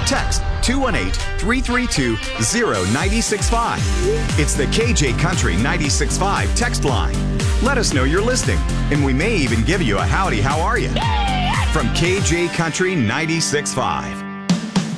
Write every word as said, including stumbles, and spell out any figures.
Text two one eight, three three two, zero nine six five. It's the K J Country nine six five text line. Let us know you're listening, and we may even give you a howdy, how are you? From K J Country nine six five.